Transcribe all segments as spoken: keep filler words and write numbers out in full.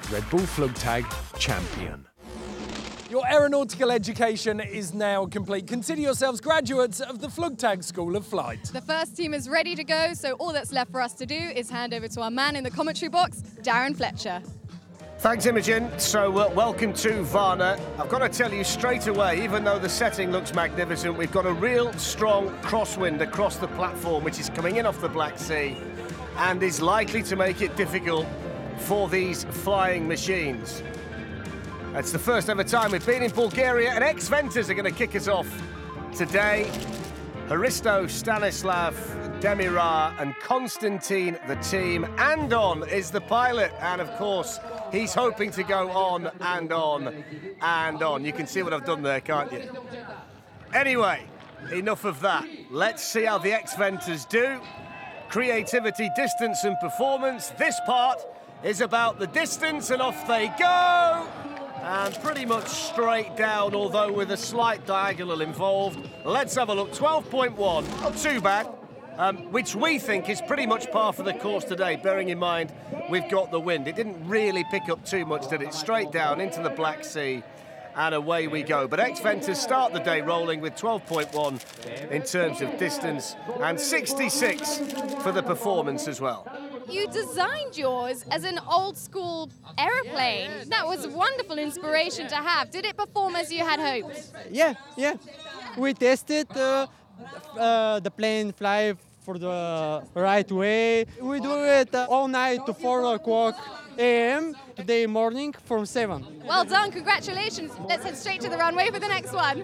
Red Bull Flugtag champion. Your aeronautical education is now complete. Consider yourselves graduates of the Flugtag School of Flight. The first team is ready to go, so all that's left for us to do is hand over to our man in the commentary box, Darren Fletcher. Thanks, Imogen. So, uh, welcome to Varna. I've got to tell you straight away, even though the setting looks magnificent, we've got a real strong crosswind across the platform, which is coming in off the Black Sea and is likely to make it difficult for these flying machines. It's the first ever time we've been in Bulgaria, and ex-Ventas are going to kick us off today. Hristo, Stanislav, Demira and Konstantin, the team. Andon is the pilot, and of course, he's hoping to go on and on and on. You can see what I've done there, can't you? Anyway, enough of that. Let's see how the ex-Ventas do. Creativity, distance and performance. This part is about the distance, and off they go. And pretty much straight down, although with a slight diagonal involved. Let's have a look. twelve point one, not too bad, um, which we think is pretty much par for the course today, bearing in mind we've got the wind. It didn't really pick up too much, did it? Straight down into the Black Sea, and away we go. But ex-Ventas start the day rolling with twelve point one in terms of distance, and sixty-six for the performance as well. You designed yours as an old-school aeroplane. That was wonderful inspiration to have. Did it perform as you had hoped? Yeah, yeah. We tested uh, uh, the plane fly for the right way. We do it uh, all night to four o'clock a m today morning from seven. Well done, congratulations. Let's head straight to the runway for the next one.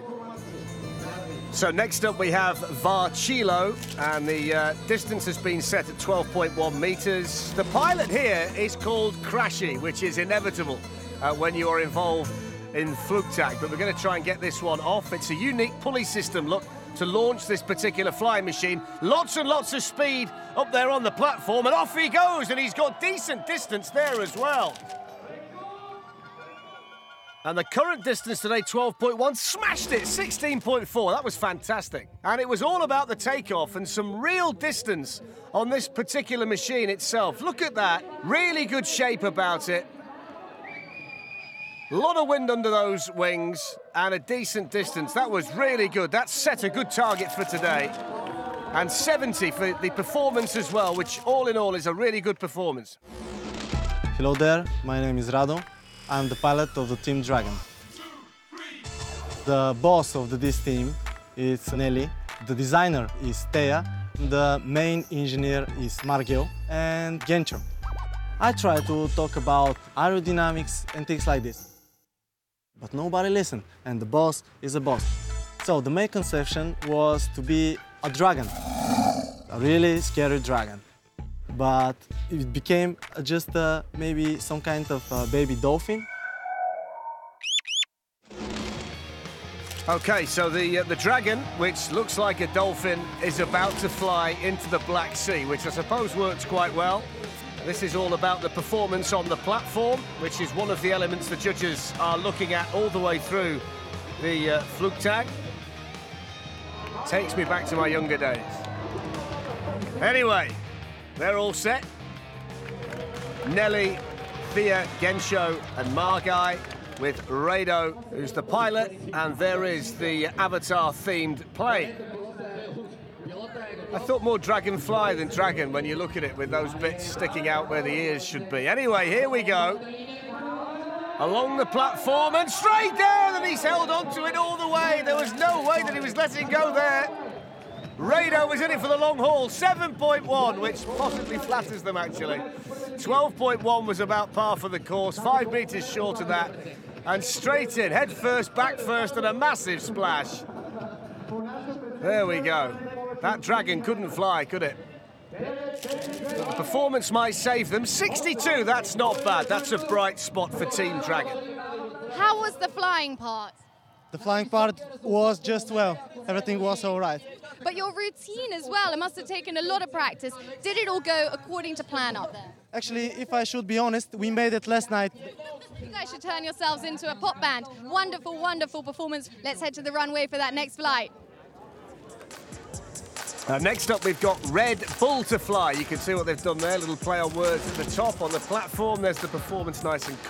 So next up we have Varchilo, and the uh, distance has been set at twelve point one metres. The pilot here is called Crashy, which is inevitable uh, when you are involved in Flugtag, but we're going to try and get this one off. It's a unique pulley system, look, to launch this particular flying machine. Lots and lots of speed up there on the platform, and off he goes, and he's got decent distance there as well. And the current distance today, twelve point one, smashed it, sixteen point four. That was fantastic. And it was all about the takeoff and some real distance on this particular machine itself. Look at that, really good shape about it. A lot of wind under those wings and a decent distance. That was really good. That set a good target for today. And seventy for the performance as well, which all in all is a really good performance. Hello there, my name is Rado. I'm the pilot of the Team Dragon. The boss of this team is Nelly, the designer is Teja, the main engineer is Margeo and Gencho. I try to talk about aerodynamics and things like this, but nobody listened, and the boss is a boss. So the main conception was to be a dragon, a really scary dragon. But it became just uh, maybe some kind of uh, baby dolphin. Okay, so the uh, the dragon, which looks like a dolphin, is about to fly into the Black Sea, which I suppose works quite well. This is all about the performance on the platform, which is one of the elements the judges are looking at all the way through the uh, Flugtag. Takes me back to my younger days. Anyway, they're all set. Nelly, Thea, Gensho and Margai with Rado, who's the pilot, and there is the Avatar-themed plane. I thought more dragonfly than dragon when you look at it with those bits sticking out where the ears should be. Anyway, here we go. Along the platform and straight down, and he's held onto it all the way. There was no way that he was letting go there. Rado was in it for the long haul, seven point one, which possibly flatters them, actually. twelve point one was about par for the course, five metres short of that. And straight in, head first, back first, and a massive splash. There we go. That dragon couldn't fly, could it? But the performance might save them. sixty-two, that's not bad. That's a bright spot for Team Dragon. How was the flying part? The flying part was just well. Everything was all right. But your routine as well, it must have taken a lot of practice. Did it all go according to plan up there? Actually, if I should be honest, we made it last night. You guys should turn yourselves into a pop band. Wonderful, wonderful performance. Let's head to the runway for that next flight. Uh, next up, we've got Red Bull to fly. You can see what they've done there, a little play on words at the top on the platform. There's the performance nice and